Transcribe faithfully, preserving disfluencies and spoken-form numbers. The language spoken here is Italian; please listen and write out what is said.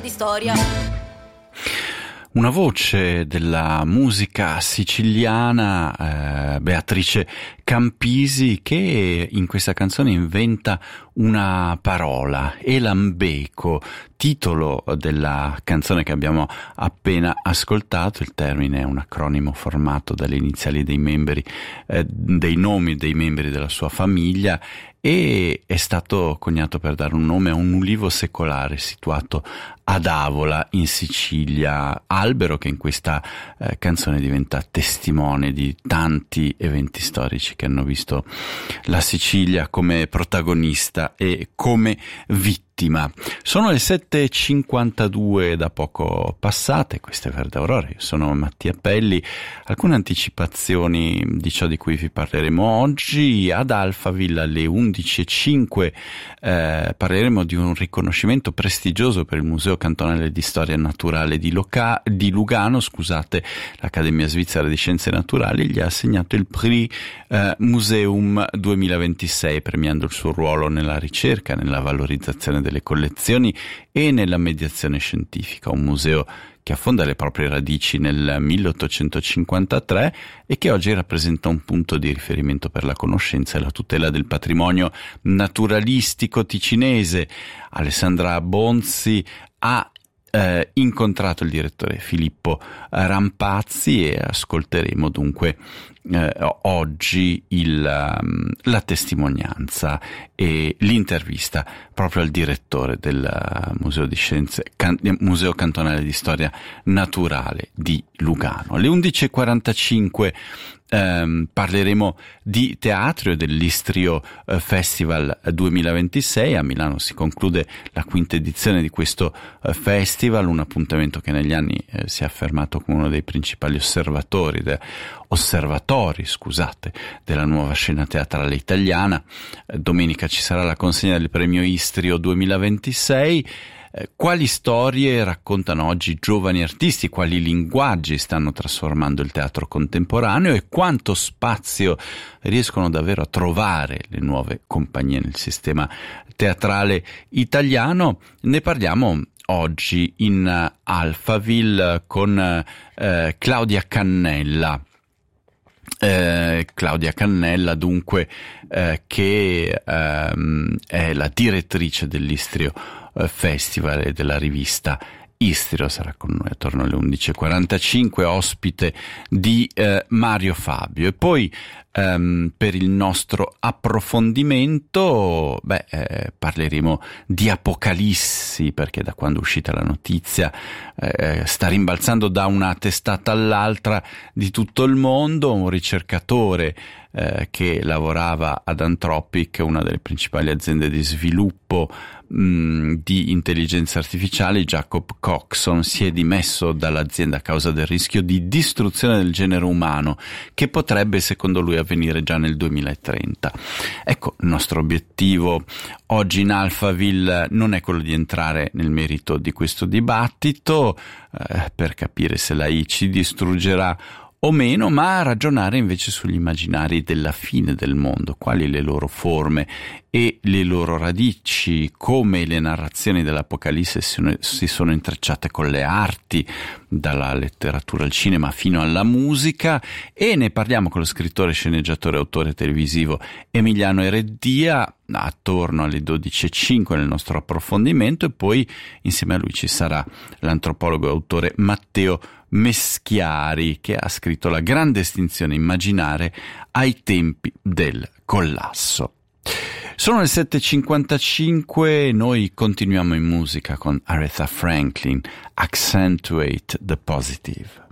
di storia. Una voce della musica siciliana, eh, Beatrice Campisi, che in questa canzone inventa una parola, elambeco, titolo della canzone che abbiamo appena ascoltato. Il termine è un acronimo formato dalle iniziali dei membri, eh, dei nomi dei membri della sua famiglia, e è stato coniato per dare un nome a un ulivo secolare situato ad Avola in Sicilia, albero che in questa eh, canzone diventa testimone di tanti eventi storici che hanno visto la Sicilia come protagonista e come vittima. Sono le sette e cinquantadue da poco passate, queste Verde Aurora, io sono Mattia Pelli. Alcune anticipazioni di ciò di cui vi parleremo oggi. Ad Alphaville alle undici e cinque eh, parleremo di un riconoscimento prestigioso per il Museo Cantonale di Storia Naturale di, Loca- di Lugano, scusate, l'Accademia Svizzera di Scienze Naturali gli ha assegnato il Prix eh, Museum duemilaventisei, premiando il suo ruolo nella ricerca, nella valorizzazione delle collezioni e nella mediazione scientifica. Un museo che affonda le proprie radici nel milleottocentocinquantatré e che oggi rappresenta un punto di riferimento per la conoscenza e la tutela del patrimonio naturalistico ticinese. Alessandra Bonzi ha eh, incontrato il direttore Filippo Rampazzi e ascolteremo dunque Eh, oggi il, um, la testimonianza e l'intervista proprio al direttore del uh, Museo di Scienze Can- Museo Cantonale di Storia Naturale di Lugano. Alle undici e quarantacinque Um, parleremo di teatro e dell'Istrio uh, Festival duemilaventisei. A Milano si conclude la quinta edizione di questo uh, festival, un appuntamento che negli anni uh, si è affermato come uno dei principali osservatori de- osservatori scusate, della nuova scena teatrale italiana. Uh, domenica ci sarà la consegna del premio Istrio duemilaventisei. Quali storie raccontano oggi giovani artisti, quali linguaggi stanno trasformando il teatro contemporaneo e quanto spazio riescono davvero a trovare le nuove compagnie nel sistema teatrale italiano? Ne parliamo oggi in Alphaville con eh, Claudia Cannella. Eh, Claudia Cannella dunque eh, che ehm, è la direttrice dell'Istrio eh, Festival e della rivista Istrio. Sarà con noi attorno alle undici e quarantacinque, ospite di eh, Mario Fabio. E poi ehm, per il nostro approfondimento beh, eh, parleremo di Apocalissi, perché da quando è uscita la notizia eh, sta rimbalzando da una testata all'altra di tutto il mondo. Un ricercatore eh, che lavorava ad Anthropic, una delle principali aziende di sviluppo mh, di intelligenza artificiale, Jacob Coxon, si è dimesso dall'azienda a causa del rischio di distruzione del genere umano che potrebbe, secondo lui, avvenire già nel duemilatrenta. Ecco, il nostro obiettivo oggi in Alphaville non è quello di entrare nel merito di questo dibattito eh, per capire se l'A I ci distruggerà o meno, ma ragionare invece sugli immaginari della fine del mondo, quali le loro forme e le loro radici, come le narrazioni dell'Apocalisse si sono intrecciate con le arti, dalla letteratura al cinema fino alla musica. E ne parliamo con lo scrittore, sceneggiatore e autore televisivo Emiliano Ereddia attorno alle dodici e cinque nel nostro approfondimento, e poi insieme a lui ci sarà l'antropologo e autore Matteo Meschiari, che ha scritto La grande estinzione immaginare ai tempi del collasso. Sono le sette e cinquantacinque, noi continuiamo in musica con Aretha Franklin, Accentuate the Positive.